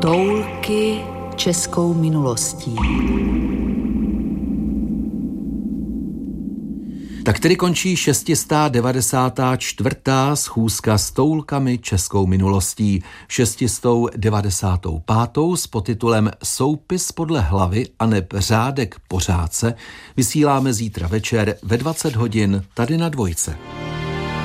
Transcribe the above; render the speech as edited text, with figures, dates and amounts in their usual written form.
Toulky českou minulostí. Tak tedy končí 694. schůzka s toulkami českou minulostí, 695. s podtitulem Soupis podle hlavy aneb řádek po řádce vysíláme zítra večer ve 20 hodin tady na Dvojce.